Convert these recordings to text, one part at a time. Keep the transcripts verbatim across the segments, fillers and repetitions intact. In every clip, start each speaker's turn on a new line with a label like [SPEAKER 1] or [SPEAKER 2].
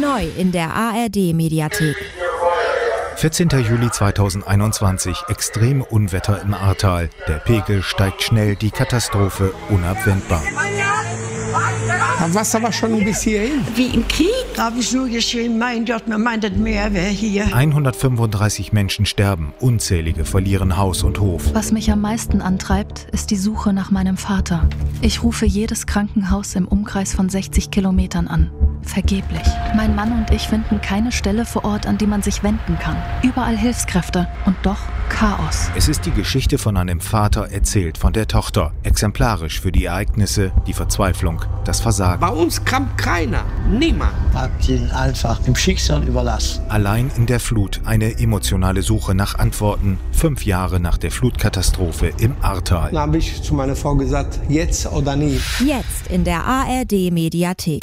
[SPEAKER 1] Neu in der A R D-Mediathek.
[SPEAKER 2] vierzehnten Juli zweitausendeinundzwanzig, extreme Unwetter im Ahrtal. Der Pegel steigt schnell, die Katastrophe unabwendbar.
[SPEAKER 3] Das Wasser war schon bis hierhin.
[SPEAKER 4] Wie im Krieg habe ich nur geschrien, mein Gott, man meint, das Meer wäre hier.
[SPEAKER 2] hundertfünfunddreißig Menschen sterben, unzählige verlieren Haus und Hof.
[SPEAKER 5] Was mich am meisten antreibt, ist die Suche nach meinem Vater. Ich rufe jedes Krankenhaus im Umkreis von sechzig Kilometern an. Vergeblich. Mein Mann und ich finden keine Stelle vor Ort, an die man sich wenden kann. Überall Hilfskräfte und doch Chaos.
[SPEAKER 2] Es ist die Geschichte von einem Vater, erzählt von der Tochter. Exemplarisch für die Ereignisse, die Verzweiflung, das Versagen.
[SPEAKER 3] Bei uns kam keiner, niemand.
[SPEAKER 6] Habt ihn einfach dem Schicksal überlassen.
[SPEAKER 2] Allein in der Flut eine emotionale Suche nach Antworten, fünf Jahre nach der Flutkatastrophe im Ahrtal.
[SPEAKER 3] Dann habe ich zu meiner Frau gesagt, jetzt oder nie.
[SPEAKER 1] Jetzt in der A R D-Mediathek.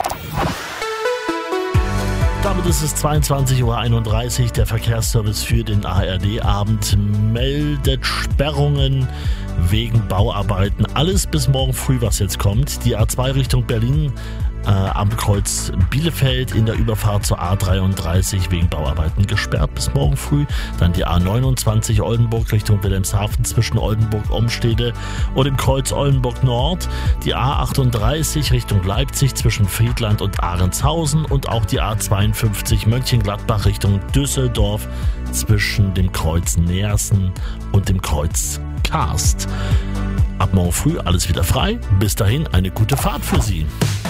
[SPEAKER 7] Damit ist es zweiundzwanzig Uhr einunddreißig. Der Verkehrsservice für den A R D-Abend meldet Sperrungen wegen Bauarbeiten. Alles bis morgen früh, was jetzt kommt. Die A zwei Richtung Berlin äh, am Kreuz Bielefeld in der Überfahrt zur A dreiunddreißig wegen Bauarbeiten gesperrt bis morgen früh. Dann die A neunundzwanzig Oldenburg Richtung Wilhelmshaven zwischen Oldenburg-Omstede und dem Kreuz Oldenburg Nord. Die A achtunddreißig Richtung Leipzig zwischen Friedland und Ahrentshausen und auch die A zweiundfünfzig Mönchengladbach Richtung Düsseldorf zwischen dem Kreuz Neersen und dem Kreuz Karst. Ab morgen früh alles wieder frei. Bis dahin eine gute Fahrt für Sie.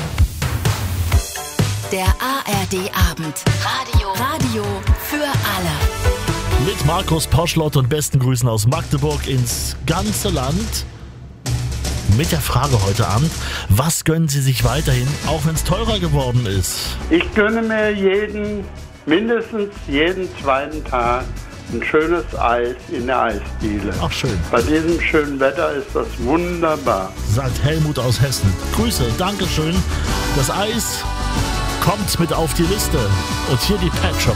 [SPEAKER 8] Der A R D-Abend. Radio. Radio für alle.
[SPEAKER 7] Mit Markus Poschlott und besten Grüßen aus Magdeburg ins ganze Land. Mit der Frage heute Abend, was gönnen Sie sich weiterhin, auch wenn es teurer geworden ist?
[SPEAKER 9] Ich gönne mir jeden, mindestens jeden zweiten Tag ein schönes Eis in der Eisdiele.
[SPEAKER 7] Ach schön.
[SPEAKER 9] Bei diesem schönen Wetter ist das wunderbar.
[SPEAKER 7] Sagt Helmut aus Hessen. Grüße, Dankeschön. Das Eis kommt mit auf die Liste. Und hier die Pet Shop